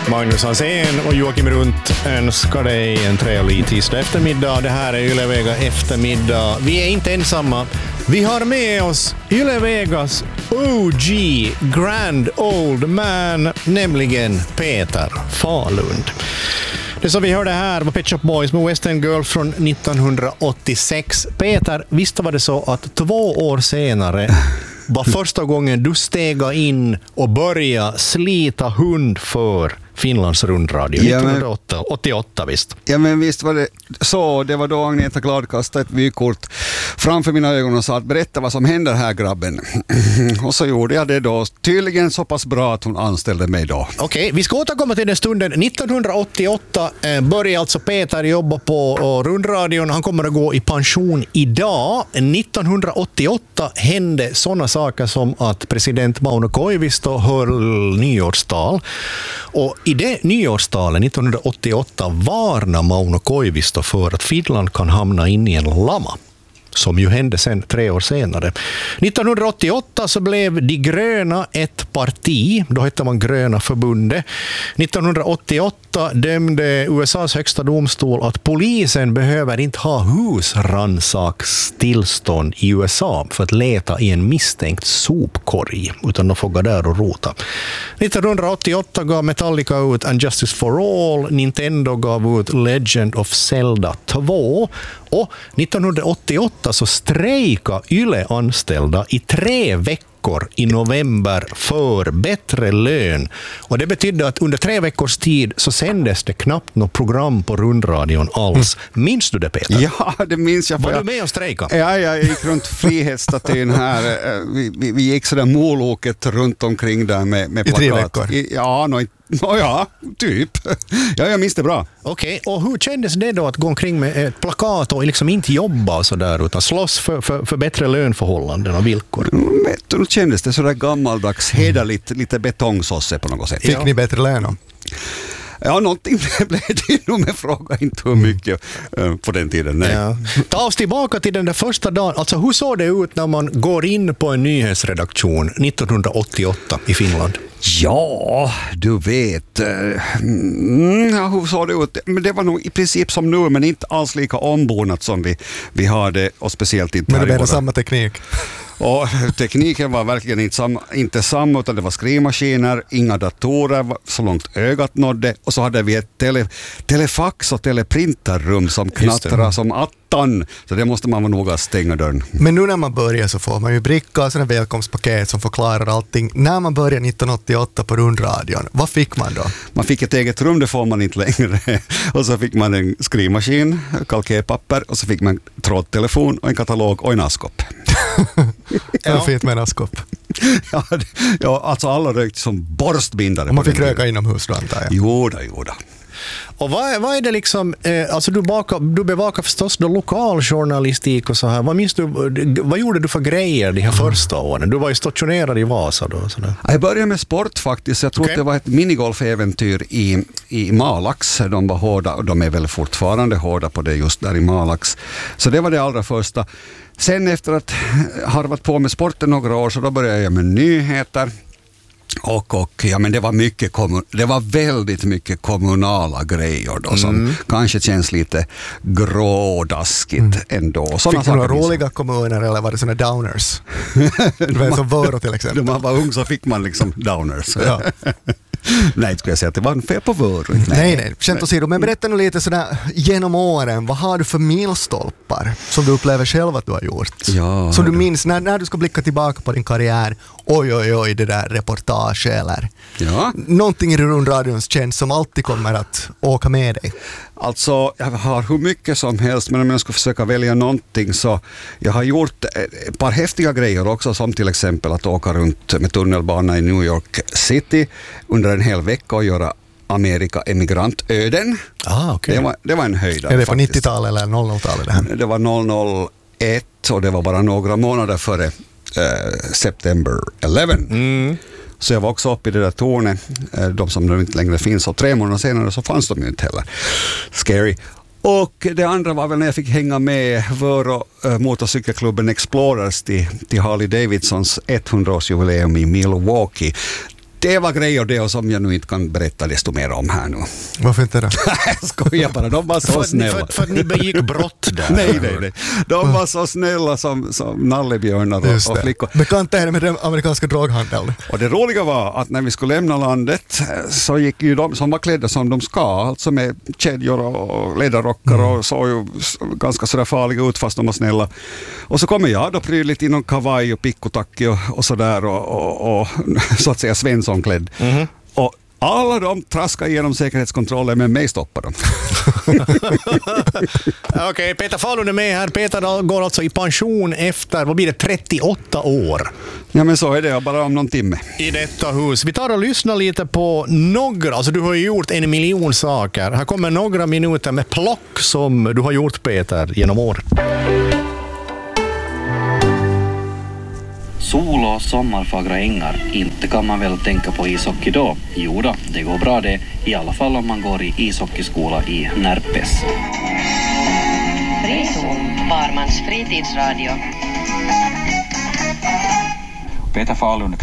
Magnus Hansén och Joakim Runt önskar dig en trevlig tisdag eftermiddag. Det här är Yle-Vega eftermiddag. Vi är inte ensamma. Vi har med oss Yle-Vegas OG Grand Old Man, nämligen Peter Falund. Det som vi hörde här var Pet Shop Boys med Western Girl från 1986. Peter, visst var det så att 2 år senare var första gången du stega in och började slita hund för Finlands rundradio, 1988 visst. Ja, men visst var det så. Det var då Agneta Glad kastade ett vykort framför mina ögon och sa att berätta vad som händer här, grabben. Och så gjorde jag det då. Tydligen så pass bra att hon anställde mig då. Okej, vi ska återkomma till den stunden. 1988 började alltså Peter jobba på rundradion. Han kommer att gå i pension idag. 1988 hände sådana saker som att president Mauno Koivisto höll nyårstal. Och i det nyårstalet 1988 varnar Mauno Koivisto för att Finland kan hamna in i en lama, som ju hände sen 3 år senare. 1988 så blev De gröna ett parti, då hette man Gröna förbundet. 1988 dömde USAs högsta domstol att polisen behöver inte ha husransakstillstånd i USA för att leta i en misstänkt sopkorg, utan de får gå där och rota. 1988 gav Metallica ut And Justice for All, Nintendo gav ut Legend of Zelda 2 och 1988 så strejka Yle-anställda i 3 veckor i november för bättre lön. Och det betydde att under 3 veckors tid så sändes det knappt något program på rundradion alls. Minns du det, Peter? Ja, det minns jag. Var du med och strejka? Ja, jag gick runt Frihetsstatyn här. Vi gick sådär moloket runt omkring där med plakat. I 3 veckor? Ja, typ. Ja, jag minns det bra. Okej, och hur kändes det då att gå omkring med ett plakat och liksom inte jobba och sådär, utan slåss för bättre lönförhållanden och villkor? Då kändes det sådär gammaldags, hederligt, lite betongsosse på något sätt. Fick ni bättre lön? Ja, någonting blev det nog, med fråga inte hur mycket på den tiden. Nej. Ja. Ta oss tillbaka till den där första dagen. Alltså, hur såg det ut när man går in på en nyhetsredaktion 1988 i Finland? Ja, du vet. Hur såg det ut? Men det var nog i princip som nu, men inte alls lika ombonat som vi hade, och speciellt inte men här det i var samma teknik. Och tekniken var verkligen inte samma, utan det var skrivmaskiner, inga datorer så långt ögat nådde, och så hade vi ett telefax och teleprinterrum som knattrade som attan, så det måste man noga stänga dörren. Men nu när man börjar så får man ju bricka och sådana välkomstpaket som förklarar allting. När man börjar 1988 på rundradion, vad fick man då? Man fick ett eget rum, det får man inte längre. Och så fick man en skrivmaskin, kalkerpapper, och så fick man trådtelefon och en katalog och en askkopp. Ja. Fint med en askkopp. Ja, alltså alla rökte som borstbindare. Och man fick röka inomhus då, antar jag. Jo. Och vad är det liksom, alltså du bevakar förstås då lokaljournalistik och så här. Vad minns du, vad gjorde du för grejer de här första åren? Du var ju stationerad i Vasa då. Sådär. Jag började med sport faktiskt. Jag tror att det var ett minigolfäventyr i Malax. De var hårda, och de är väl fortfarande hårda på det just där i Malax. Så det var det allra första. Sen efter att ha varit på med sporten några år, så då började jag med nyheter. Och ja, men det var väldigt mycket kommunala grejer då, som kanske känns lite grådaskigt ändå. Fick du några roliga kommuner, eller var det såna downers? Det var som Vörå till exempel. När man var ung så fick man liksom downers. Ja. Nej, skulle jag säga att det var en fel på Vörå. Nej, känt åsido. Men berätta nu lite sådär genom åren, vad har du för milstolpar som du upplever själv att du har gjort? Ja, som du minns när du ska blicka tillbaka på din karriär. Oj, det där reportage eller någonting i rundradions tjänst som alltid kommer att åka med dig. Alltså, jag har hur mycket som helst, men om jag ska försöka välja någonting, så jag har gjort ett par häftiga grejer också, som till exempel att åka runt med tunnelbana i New York City under en hel vecka och göra Amerika emigrantöden. Okay. Det var en höjdare. Är det på 90-talet eller 00-talet det här? Det var 001 och det var bara några månader före September 11. Så jag var också uppe i det där tornet, de som nu inte längre finns, och 3 månader senare så fanns de ju inte heller. Scary. Och det andra var väl när jag fick hänga med Vörå motorcykelklubben Explorers till Harley Davidsons 100-årsjubileum i Milwaukee. Det var grejer det och som jag nu inte kan berätta desto mer om här nu. Varför inte det? Jag skojar bara, de var så snälla. För att ni begick brott där. Nej. De var så snälla som nallebjörnar och flickor. Bekanta är med den amerikanska droghandeln. Och det roliga var att när vi skulle lämna landet så gick ju de som var klädda som de ska, alltså med kedjor och ledarrockar och såg ju ganska sådär farliga ut fast de var snälla. Och så kommer jag då prydligt i någon kavaj och pickotacki och sådär och så att säga Svensson-klädd. Och alla de traskar igenom säkerhetskontrollen, men mig stoppar de. Okej, Peter Falun är med här. Peter går alltså i pension efter, vad blir det, 38 år? Ja, men så är det bara om någon timme. I detta hus. Vi tar och lyssnar lite på några, alltså du har ju gjort 1 miljon saker. Här kommer några minuter med plock som du har gjort, Peter, genom år. Sol och sommarfagra ängar, inte kan man väl tänka på ishockey då? Jo då, det går bra det, i alla fall om man går i ishockeyskola i Närpes. Frizon, Barmans fritidsradio. Peter Falun